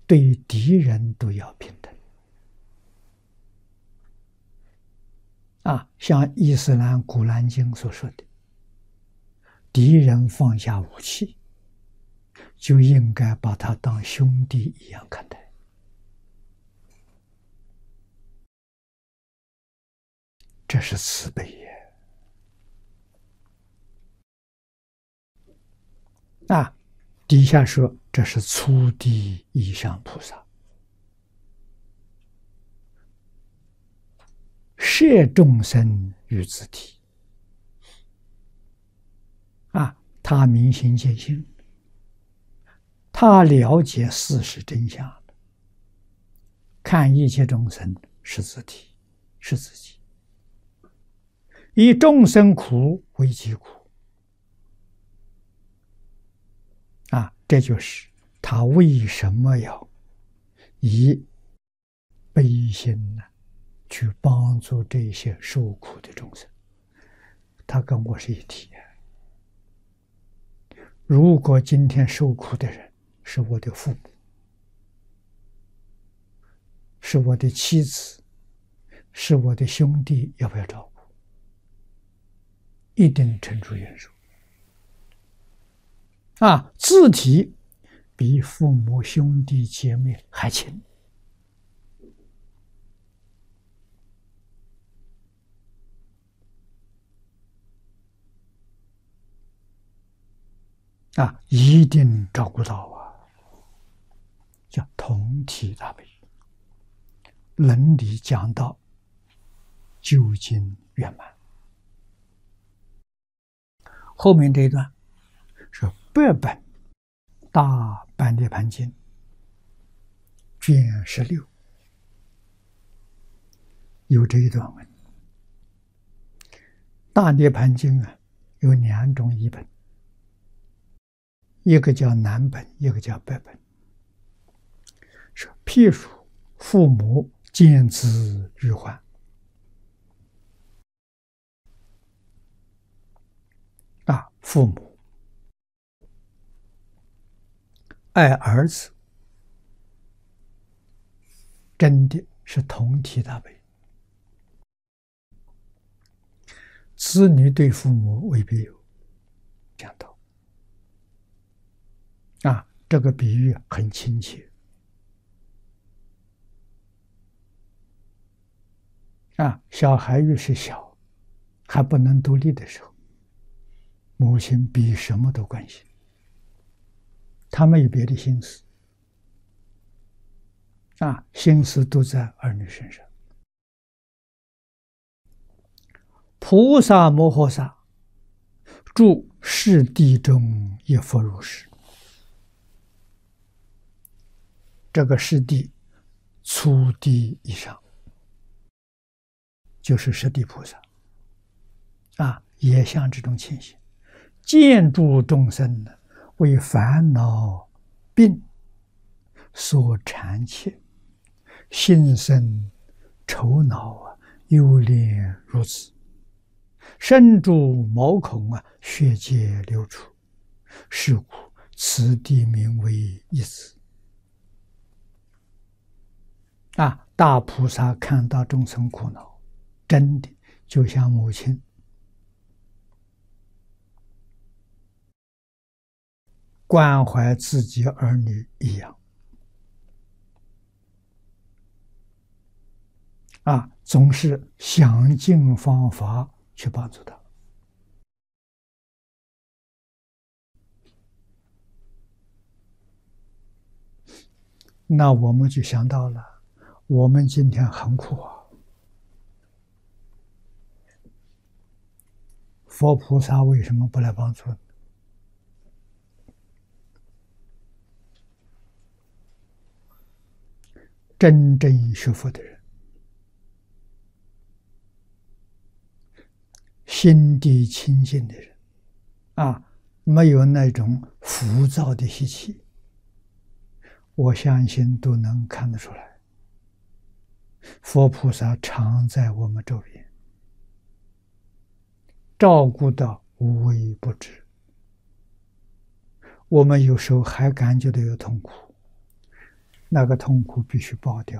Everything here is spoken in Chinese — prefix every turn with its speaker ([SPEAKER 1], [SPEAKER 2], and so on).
[SPEAKER 1] 对敌人都要平等。像《伊斯兰古兰经》所说的，敌人放下武器，就应该把他当兄弟一样看待。这是慈悲也。底下说这是初地以上菩萨，摄众生于自体。他明心见性，他了解事实真相，看一切众生是自体，是自己，以众生苦为己苦。这就是他为什么要以悲心去帮助这些受苦的众生。他跟我是一体。如果今天受苦的人是我的父母，是我的妻子，是我的兄弟，要不要照顾？一定伸出援手。自体比父母兄弟姐妹还亲。一定照顾到叫同体大悲，伦理讲到究竟圆满。后面这一段是8本大般涅盘经卷16有这一段文。大涅盘经有2种译本，一个叫南本，一个叫北本。说譬如父母见子欲还，父母爱儿子，真的是同体大悲。子女对父母未必有讲到。这个比喻很亲切。小孩越是小，还不能独立的时候，母亲比什么都关心，他没有别的心思，心思都在儿女身上。菩萨摩诃萨住世地中，一佛如是。这个世地初地以上，就是十地菩萨也像这种情形，见诸众生为烦恼病所缠切，心生愁恼忧恋如此，身诸毛孔血界流出，是故此地名为一子。大菩萨看到众生苦恼，真的就像母亲关怀自己儿女一样，总是想尽方法去帮助他。那我们就想到了，我们今天很苦佛菩萨为什么不来帮助呢？真正学佛的人，心地清净的人没有那种浮躁的习气，我相信都能看得出来，佛菩萨常在我们周边，照顾到无微不至。我们有时候还感觉到有痛苦， 那个痛苦必须报掉。